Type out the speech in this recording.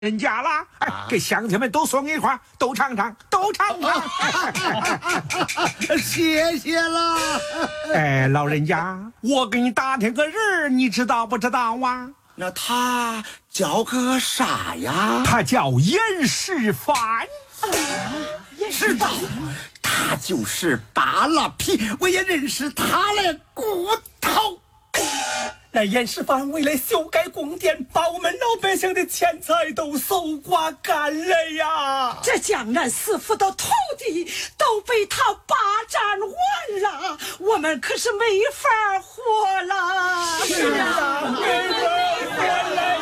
人家啦，给乡亲们都送一块，都尝尝，都尝尝。 谢谢了。 哎，老人家，我给你打听个人，你知道不知道啊？ 那他叫个啥呀？ 他叫严世蕃。 知道，他就是扒了皮，我也认识他的骨头。 那严世蕃为了修改宫殿，把我们老百姓的钱财都搜刮干了呀！ 这江南四府的土地都被他霸占完了，我们可是没法活了。 是啊，没法活了。